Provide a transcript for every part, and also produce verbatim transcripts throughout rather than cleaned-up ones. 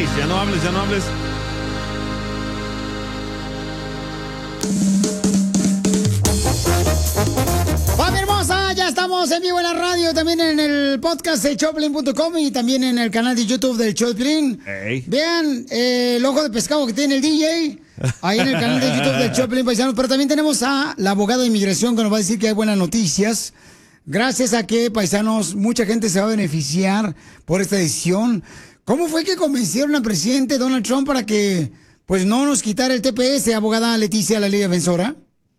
Ey, ya no hables, ya no hables. ¡Familia hermosa! Ya estamos en vivo en la radio, también en el podcast de Choplin punto com y también en el canal de YouTube del Choplin. Hey. Vean eh, el ojo de pescado que tiene el D J ahí en el canal de YouTube del Choplin, paisanos. Pero también tenemos a la abogada de inmigración que nos va a decir que hay buenas noticias. Gracias a que, paisanos, mucha gente se va a beneficiar por esta decisión. ¿Cómo fue que convencieron al presidente Donald Trump para que pues no nos quitara el T P S, abogada Leticia, la ley defensora?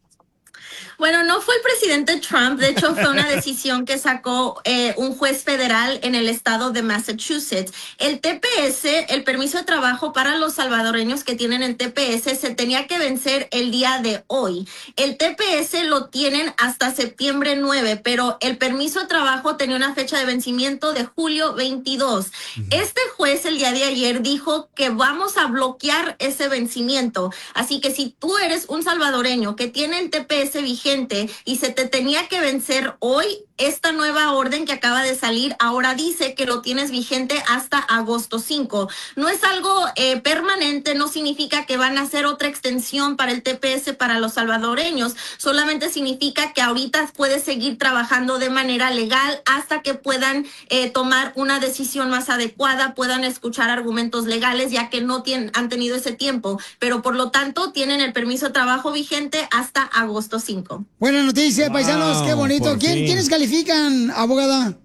Bueno, no fue el presidente Trump, de hecho fue una decisión que sacó eh, un juez federal en el estado de Massachusetts. El T P S, el permiso de trabajo para los salvadoreños que tienen el T P S, se tenía que vencer el día de hoy. El T P S lo tienen hasta septiembre nueve, pero el permiso de trabajo tenía una fecha de vencimiento de julio veintidós. Uh-huh. Este juez el día de ayer dijo que vamos a bloquear ese vencimiento. Así que si tú eres un salvadoreño que tiene el T P S vigente y se te tenía que vencer hoy, esta nueva orden que acaba de salir ahora dice que lo tienes vigente hasta agosto cinco. No es algo eh, permanente, no significa que van a hacer otra extensión para el T P S para los salvadoreños, solamente significa que ahorita puedes seguir trabajando de manera legal hasta que puedan eh, tomar una decisión más adecuada, puedan escuchar argumentos legales, ya que no tienen, han tenido ese tiempo, pero por lo tanto tienen el permiso de trabajo vigente hasta agosto cinco. Buena noticia, wow, paisanos, qué bonito. ¿Quién, ¿Quiénes califican, abogada?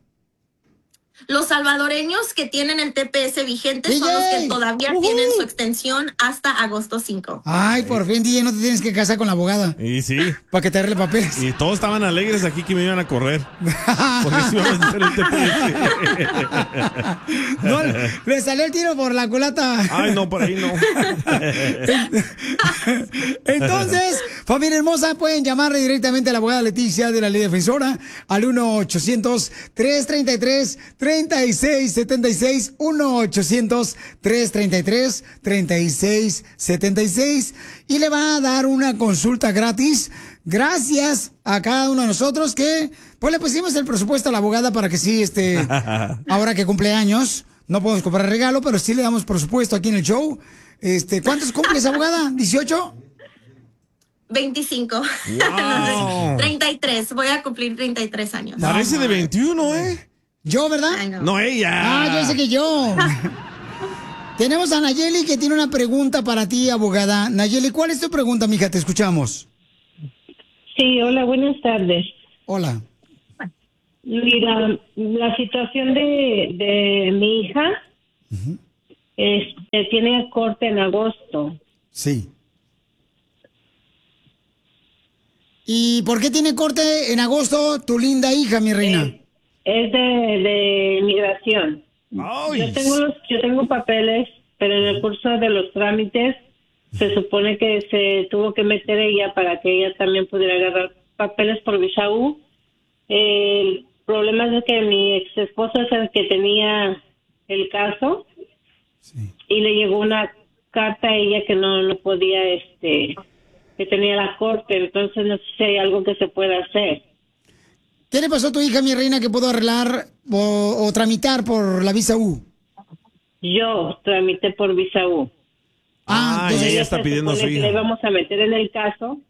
Los salvadoreños que tienen el T P S vigente D J son los que todavía uh-huh. tienen su extensión hasta agosto cinco. Ay, por fin, D J, no te tienes que casar con la abogada. Y sí. Para que te arregle papeles. Y todos estaban alegres aquí que me iban a correr. Porque si iban a hacer el T P S. No, le salió el tiro por la culata. Ay, no, por ahí no. Entonces, familia hermosa, pueden llamarle directamente a la abogada Leticia de la Ley Defensora al uno ochocientos, tres treinta y tres, treinta y seis setenta y seis, uno ochocientos, tres treinta y tres, treinta y seis setenta y seis, y le va a dar una consulta gratis gracias a cada uno de nosotros que pues le pusimos el presupuesto a la abogada para que sí, este, ahora que cumple años, no podemos comprar regalo, pero sí le damos presupuesto aquí en el show. Este, ¿cuántos cumples, abogada? ¿dieciocho? veinticinco. Wow. treinta y tres, voy a cumplir treinta y tres años. Parece de veintiuno, ¿eh? ¿Yo, verdad? Ay, no. No, ella. Ah, yo sé que yo. Tenemos a Nayeli que tiene una pregunta para ti, abogada. Nayeli, ¿cuál es tu pregunta, mija? Te escuchamos. Sí, hola, buenas tardes. Hola. Mira, la situación de, de mi hija uh-huh. este, tiene corte en agosto. Sí. ¿Y por qué tiene corte en agosto tu linda hija, mi reina? Eh, es de, de migración. Ay. Yo tengo los, yo tengo papeles, pero en el curso de los trámites se supone que se tuvo que meter ella para que ella también pudiera agarrar papeles por visa U. El problema es que mi ex esposo es el que tenía el caso sí. y le llegó una carta a ella que no, no podía, este, que tenía la corte, entonces no sé si hay algo que se pueda hacer. ¿Qué le pasó a tu hija, mi reina, que pudo arreglar o, o tramitar por la visa U? Yo tramité por visa U. Ah, ah ella está pidiendo a su hija. Le vamos a meter en el caso,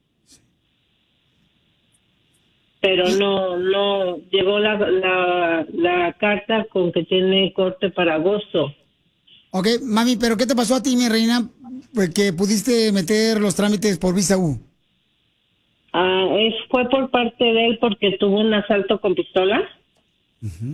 pero no, no llegó la, la, la carta con que tiene corte para agosto. Ok, mami, pero ¿qué te pasó a ti, mi reina, pues que pudiste meter los trámites por visa U? Ah, es, fue por parte de él porque tuvo un asalto con pistola. Uh-huh.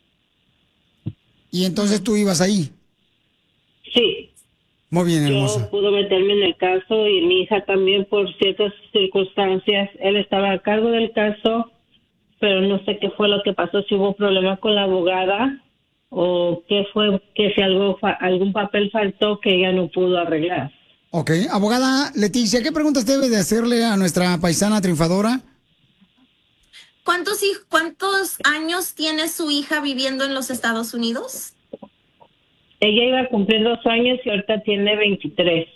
¿Y entonces tú ibas ahí? Sí. Muy bien, hermosa. Yo pude meterme en el caso y mi hija también por ciertas circunstancias. Él estaba a cargo del caso, pero no sé qué fue lo que pasó, si hubo problema con la abogada o qué fue, que si algo, algún papel faltó que ella no pudo arreglar. Ok, abogada Leticia, ¿qué preguntas debe de hacerle a nuestra paisana triunfadora? ¿Cuántos, ¿Cuántos años tiene su hija viviendo en los Estados Unidos? Ella iba a cumplir dos años y ahorita tiene veintitrés.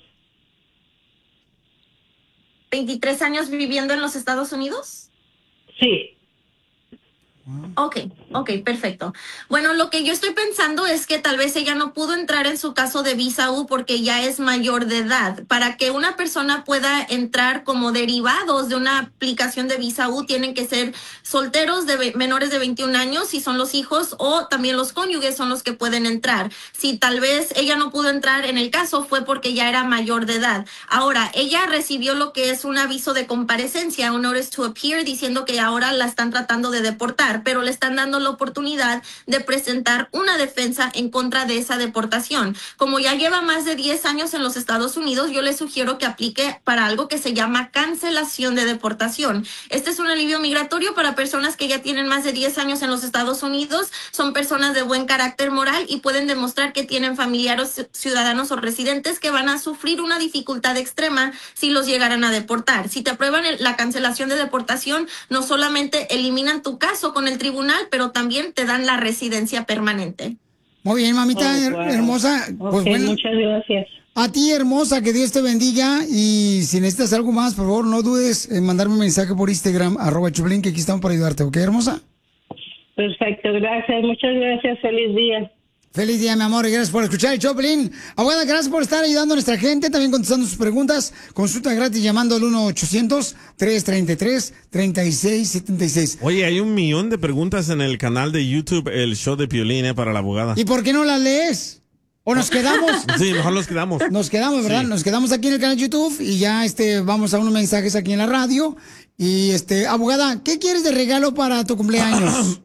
¿veintitrés años viviendo en los Estados Unidos? Sí. Ok, ok, perfecto. Bueno, lo que yo estoy pensando es que tal vez ella no pudo entrar en su caso de visa U porque ya es mayor de edad. Para que una persona pueda entrar como derivados de una aplicación de visa U, tienen que ser solteros de menores de veintiún años, si son los hijos, o también los cónyuges son los que pueden entrar. Si tal vez ella no pudo entrar en el caso, fue porque ya era mayor de edad. Ahora, ella recibió lo que es un aviso de comparecencia, un notice to appear, diciendo que ahora la están tratando de deportar, pero le están dando la oportunidad de presentar una defensa en contra de esa deportación. Como ya lleva más de diez años en los Estados Unidos, yo le sugiero que aplique para algo que se llama cancelación de deportación. Este es un alivio migratorio para personas que ya tienen más de diez años en los Estados Unidos, son personas de buen carácter moral y pueden demostrar que tienen familiares, ciudadanos o residentes que van a sufrir una dificultad extrema si los llegaran a deportar. Si te aprueban el, la cancelación de deportación, no solamente eliminan tu caso con el tribunal, pero también te dan la residencia permanente. Muy bien, mamita Oh, wow. hermosa. Ok, Pues bueno, muchas gracias. a ti, hermosa, que Dios te bendiga. Y si necesitas algo más, por favor, no dudes en mandarme un mensaje por Instagram, arroba Choplin, que aquí estamos para ayudarte, ¿ok, hermosa? Perfecto, gracias. Muchas gracias. Feliz día. Feliz día, mi amor, y gracias por escuchar el Choplin. Abogada, gracias por estar ayudando a nuestra gente, también contestando sus preguntas. Consulta gratis llamando al uno ochocientos, tres treinta y tres, treinta y seis setenta y seis. Oye, hay un millón de preguntas en el canal de YouTube, el show de Piolín, eh, para la abogada. ¿Y por qué no las lees? ¿O nos quedamos? Sí, mejor nos quedamos. Nos quedamos, ¿verdad? Sí. Nos quedamos aquí en el canal de YouTube y ya este, vamos a unos mensajes aquí en la radio. Y este, abogada, ¿qué quieres de regalo para tu cumpleaños?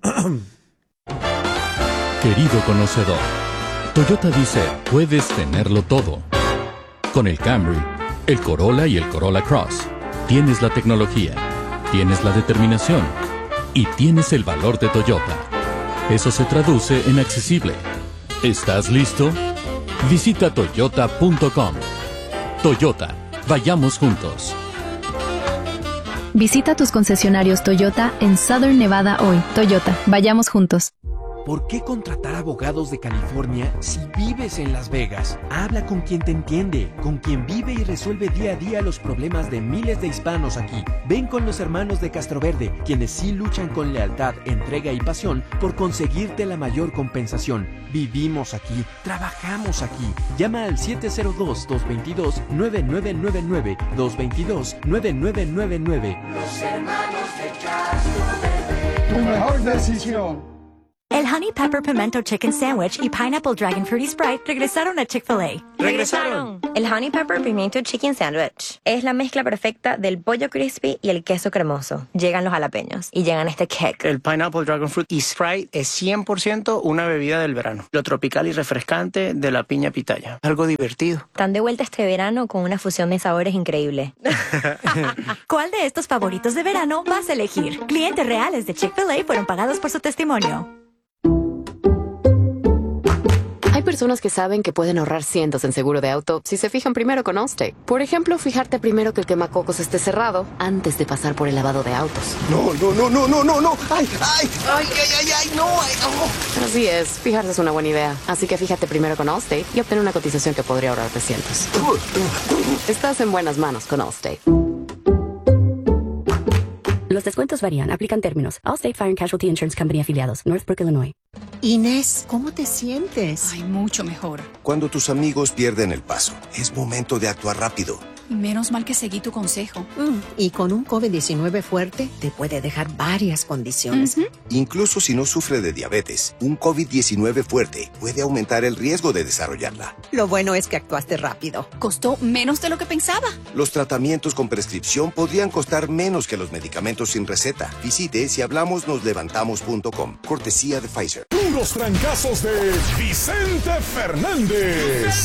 Querido conocedor, Toyota dice, puedes tenerlo todo. Con el Camry, el Corolla y el Corolla Cross, tienes la tecnología, tienes la determinación y tienes el valor de Toyota. Eso se traduce en accesible. ¿Estás listo? Visita toyota punto com. Toyota, vayamos juntos. Visita tus concesionarios Toyota en Southern Nevada hoy. Toyota, vayamos juntos. ¿Por qué contratar abogados de California si vives en Las Vegas? Habla con quien te entiende, con quien vive y resuelve día a día los problemas de miles de hispanos aquí. Ven con los hermanos de Castroverde, quienes sí luchan con lealtad, entrega y pasión por conseguirte la mayor compensación. Vivimos aquí, trabajamos aquí. Llama al siete cero dos, dos dos dos, nueve nueve nueve nueve, dos dos dos, nueve nueve nueve nueve. Los hermanos de Castroverde. Tu mejor decisión. El Honey Pepper Pimento Chicken Sandwich y Pineapple Dragon Fruity Sprite regresaron a Chick-fil-A. ¡Regresaron! El Honey Pepper Pimento Chicken Sandwich es la mezcla perfecta del pollo crispy y el queso cremoso. Llegan los jalapeños y llegan este kick. El Pineapple Dragon Fruity Sprite es cien por ciento una bebida del verano. Lo tropical y refrescante de la piña pitaya. Algo divertido. Están de vuelta este verano con una fusión de sabores increíble. ¿Cuál de estos favoritos de verano vas a elegir? Clientes reales de Chick-fil-A fueron pagados por su testimonio. Hay personas que saben que pueden ahorrar cientos en seguro de auto si se fijan primero con Allstate. Por ejemplo, fijarte primero que el quemacocos esté cerrado antes de pasar por el lavado de autos. No, no, no, no, no, no, no. Ay, ay, ay, ay, ay, ay, no, ay, no. Así es, fijarse es una buena idea. Así que fíjate primero con Allstate y obtén una cotización que podría ahorrarte cientos. Estás en buenas manos con Allstate. Los descuentos varían, aplican términos. Allstate Fire and Casualty Insurance Company afiliados, Northbrook, Illinois. Inés, ¿cómo te sientes? Ay, mucho mejor. Cuando tus amigos pierden el paso, es momento de actuar rápido. Menos mal que seguí tu consejo. Mm, y con un COVID diecinueve fuerte, te puede dejar varias condiciones. Uh-huh. Incluso si no sufre de diabetes, un COVID diecinueve fuerte puede aumentar el riesgo de desarrollarla. Lo bueno es que actuaste rápido. Costó menos de lo que pensaba. Los tratamientos con prescripción podrían costar menos que los medicamentos sin receta. Visite si hablamos nos levantamos punto com. Cortesía de Pfizer. Puros trancazos de Vicente Fernández.